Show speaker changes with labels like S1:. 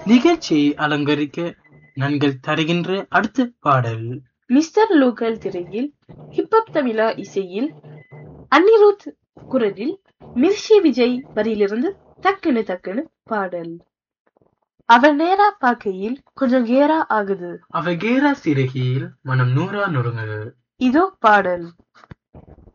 S1: நிகழ்ச்சியை அலங்கரிக்க நன்கள் தருகின்ற அடுத்த பாடல்
S2: மிஸ்டர் லோக்கல் திரையில் ஹிப்ஹப் தமிழா இசையில் அனிருத் குரலில் மிர்ச்சி விஜய் வரியிலிருந்து டக்குனு டக்குனு பாடல். அவன் நேரா பார்க்கையில் கொஞ்சம் கேரா ஆகுது.
S1: அவ கேரா சிறகியில் மனம் நூறா நொறுங்குது.
S2: இதோ பாடல்.